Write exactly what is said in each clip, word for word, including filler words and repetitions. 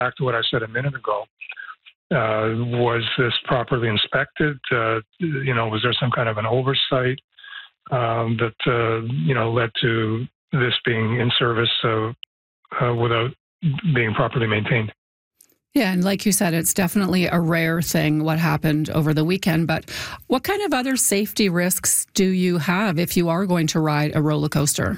back to what I said a minute ago. Uh, was this properly inspected? Uh, you know, was there some kind of an oversight um, that, uh, you know, led to this being in service uh, uh, without being properly maintained? Yeah, and like you said, it's definitely a rare thing what happened over the weekend. But what kind of other safety risks do you have if you are going to ride a roller coaster?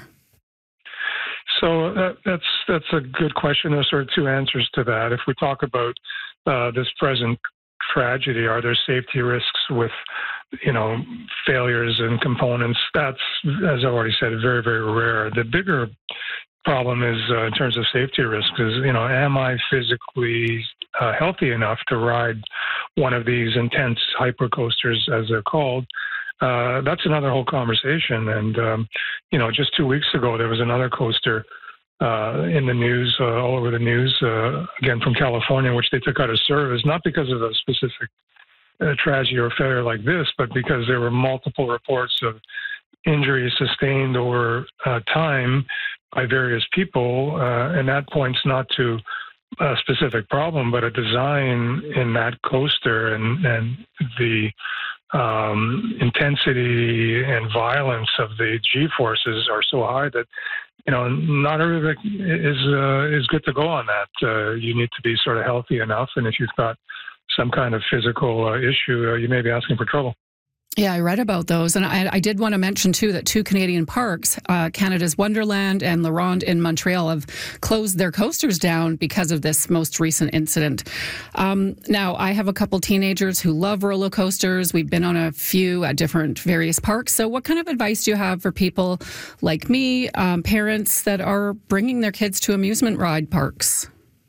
So that, that's that's a good question. There's sort of two answers to that. If we talk about uh, this present tragedy, are there safety risks with, you know, failures and components? That's, as I've already said, very, very rare. The bigger problem is uh, in terms of safety risks is, you know, am I physically uh, healthy enough to ride one of these intense hypercoasters, as they're called? Uh, that's another whole conversation. And, um, you know, just two weeks ago, there was another coaster uh, in the news, uh, all over the news, uh, again, from California, which they took out of service, not because of a specific uh, tragedy or failure like this, but because there were multiple reports of injuries sustained over uh, time by various people. Uh, and that points not to a specific problem, but a design in that coaster and, and the um, intensity and violence of the G-forces are so high that, you know, not everybody is uh, is good to go on that. Uh, you need to be sort of healthy enough, and if you've got some kind of physical uh, issue, uh, you may be asking for trouble. Yeah, I read about those. And I, I did want to mention, too, that two Canadian parks, uh, Canada's Wonderland and La Ronde in Montreal, have closed their coasters down because of this most recent incident. Um, now, I have a couple teenagers who love roller coasters. We've been on a few at different various parks. So what kind of advice do you have for people like me, um, parents that are bringing their kids to amusement ride parks?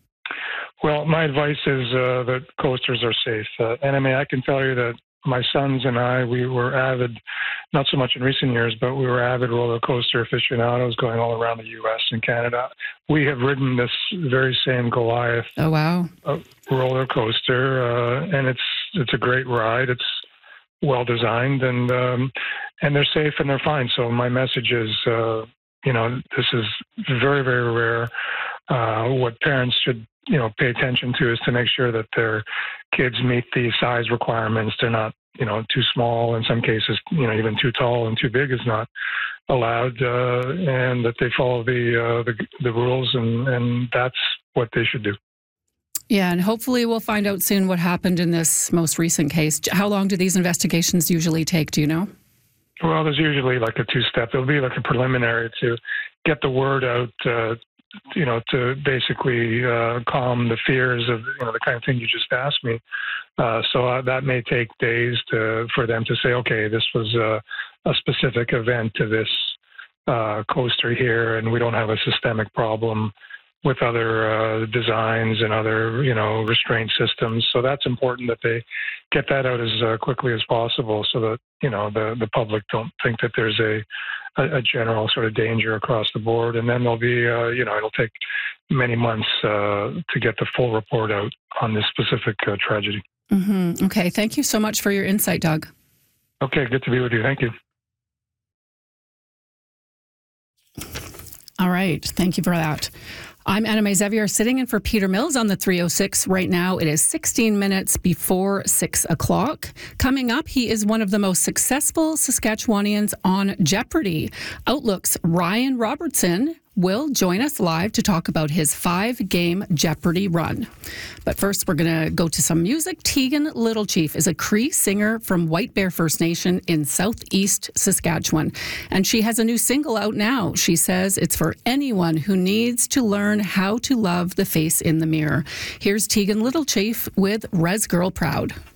Well, my advice is uh, that coasters are safe. Uh, and I mean, I can tell you that my sons and I, we were avid, not so much in recent years, but we were avid roller coaster aficionados going all around the U S and Canada. We have ridden this very same Goliath oh, wow. uh, roller coaster, uh, and it's it's a great ride. It's well designed, and um, and they're safe and they're fine. So my message is, uh, you know, this is very, very rare. Uh, what parents should, you know, pay attention to is to make sure that their kids meet the size requirements. They're not, you know, too small. In some cases, you know, even too tall and too big is not allowed, uh, and that they follow the, uh, the the rules, and, and that's what they should do. Yeah, and hopefully we'll find out soon what happened in this most recent case. How long do these investigations usually take? Do you know? Well, there's usually like a two-step. It'll be like a preliminary to get the word out, uh, you know, to basically uh, calm the fears of, you know, the kind of thing you just asked me. Uh, so uh, that may take days to, for them to say, okay, this was a, a specific event to this uh, coaster here, and we don't have a systemic problem with other uh, designs and other, you know, restraint systems. So that's important that they get that out as uh, quickly as possible, so that, you know, the, the public don't think that there's a, a, a general sort of danger across the board. And then there'll be, uh, you know, it'll take many months uh, to get the full report out on this specific uh, tragedy. Mm-hmm. Okay. Thank you so much for your insight, Doug. Okay. Good to be with you. Thank you. All right. Thank you for that. I'm Anna Mae Xavier, sitting in for Peter Mills on the three oh six right now. It is sixteen minutes before six o'clock. Coming up, he is one of the most successful Saskatchewanians on Jeopardy! Outlook's Ryan Robertson will join us live to talk about his five-game Jeopardy! Run. But first, we're going to go to some music. Tegan Littlechief is a Cree singer from White Bear First Nation in southeast Saskatchewan. And she has a new single out now. She says it's for anyone who needs to learn how to love the face in the mirror. Here's Tegan Littlechief with Res Girl Proud.